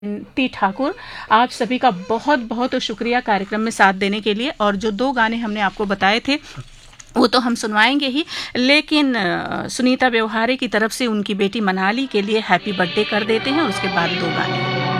T Thakur, आप सभी का बहुत बहुत शुक्रिया कार्यक्रम में साथ देने के लिए। और जो 2 गाने हमने आपको बताए थे वो तो हम सुनवाएंगे ही, लेकिन सुनीता व्यवहारे की तरफ से उनकी बेटी मनाली के लिए हैप्पी बर्थडे कर देते हैं और उसके बाद 2 गाने।